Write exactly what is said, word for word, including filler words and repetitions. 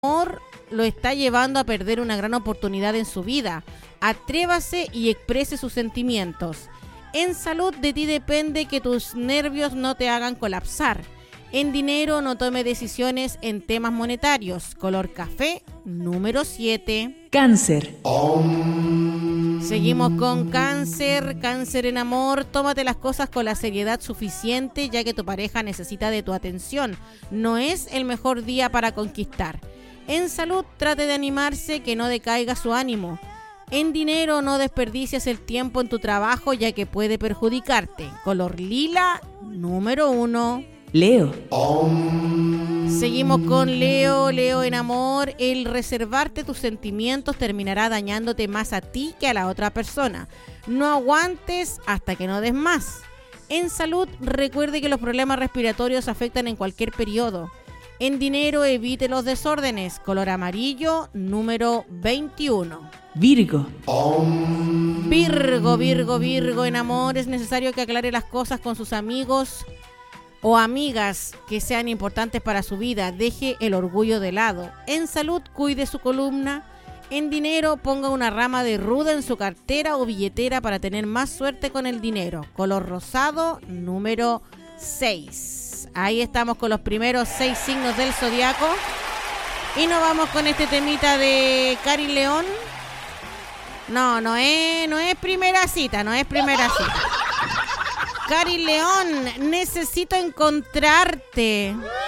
amor lo está llevando a perder una gran oportunidad en su vida. Atrévase y exprese sus sentimientos. En salud, de ti depende que tus nervios no te hagan colapsar. En dinero, no tome decisiones en temas monetarios. Color café, número siete. Cáncer. Seguimos con cáncer. Cáncer en amor. Tómate las cosas con la seriedad suficiente, ya que tu pareja necesita de tu atención. No es el mejor día para conquistar. En salud, trate de animarse, que no decaiga su ánimo. En dinero, no desperdicies el tiempo en tu trabajo, ya que puede perjudicarte. Color lila, número uno. Leo. Seguimos con Leo. Leo en amor. El reservarte tus sentimientos terminará dañándote más a ti que a la otra persona. No aguantes hasta que no des más. En salud, recuerde que los problemas respiratorios afectan en cualquier periodo. En dinero, evite los desórdenes. Color amarillo, número veintiuno. Virgo. Virgo, Virgo, Virgo. En amor, es necesario que aclare las cosas con sus amigos o amigas que sean importantes para su vida. Deje el orgullo de lado. En salud, cuide su columna. En dinero, ponga una rama de ruda en su cartera o billetera para tener más suerte con el dinero. Color rosado, número seis. Ahí estamos con los primeros seis signos del zodiaco. Y nos vamos con este temita de Cari León. No, no es, no es primera cita, no es primera cita. Cari León, necesito encontrarte.